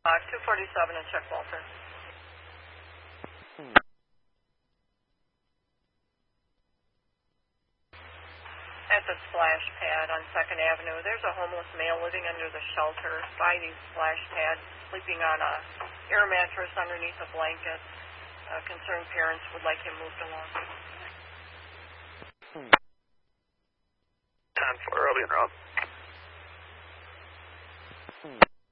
247 and check Walter. At the splash pad on 2nd Avenue, there's a homeless male living under the shelter by these splash pads, sleeping on a air mattress underneath a blanket. Concerned parents would like him moved along. 10-4, I'll be en route.